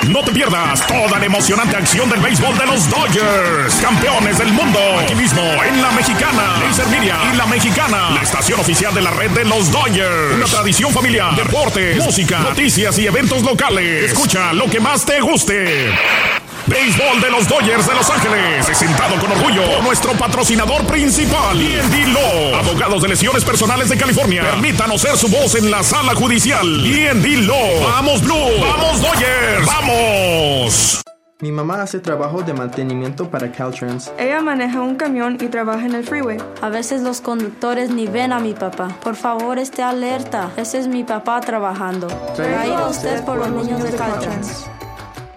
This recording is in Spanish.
No te pierdas toda la emocionante acción del béisbol de los Dodgers, campeones del mundo. Aquí mismo, en La Mexicana, Laser Media y La Mexicana, la estación oficial de la red de los Dodgers. Una tradición familiar, deportes, música, noticias y eventos locales. Escucha lo que más te guste. Béisbol de los Dodgers de Los Ángeles, presentado con orgullo por nuestro patrocinador principal, D&D Law, abogados de lesiones personales de California. Permítanos ser su voz en la sala judicial. D&D Law. ¡Vamos Blue! ¡Vamos Dodgers! ¡Vamos! Mi mamá hace trabajo de mantenimiento para Caltrans. Ella maneja un camión y trabaja en el freeway. A veces los conductores ni ven a mi papá. Por favor, esté alerta. Ese es mi papá trabajando. Traído a usted por los niños de Caltrans.